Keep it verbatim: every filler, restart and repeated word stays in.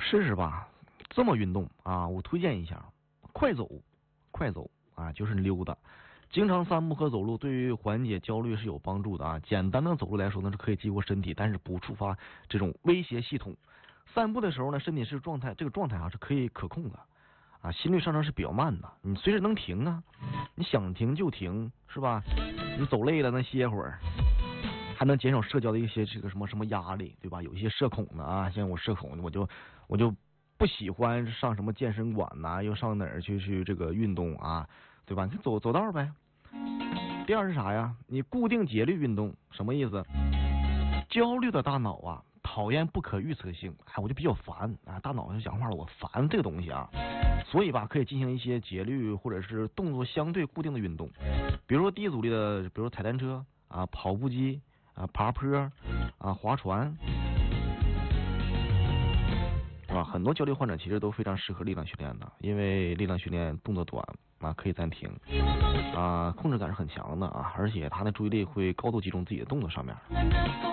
试试吧，这么运动啊，我推荐一下快走，快走啊，就是溜达。经常散步和走路对于缓解焦虑是有帮助的啊。简单的走路来说呢，是可以激活身体，但是不触发这种威胁系统。散步的时候呢，身体是状态，这个状态啊是可以可控的啊。心率上升是比较慢的，你随时能停啊，你想停就停，是吧？你走累了能歇会儿，还能减少社交的一些这个什么什么压力，对吧？有一些社恐的啊，像我社恐，我就我就不喜欢上什么健身馆呐、啊，又上哪儿去去这个运动啊，对吧？你走走道呗。第二是啥呀？你固定节律运动，什么意思？焦虑的大脑啊，讨厌不可预测性，哎，我就比较烦啊，大脑就讲话了，我烦这个东西啊，所以吧，可以进行一些节律或者是动作相对固定的运动，比如说低阻力的，比如说踩单车啊、跑步机啊、爬坡啊、划船。啊，很多焦虑患者其实都非常适合力量训练的，因为力量训练动作短啊，可以暂停啊，控制感是很强的啊，而且他的注意力会高度集中自己的动作上面。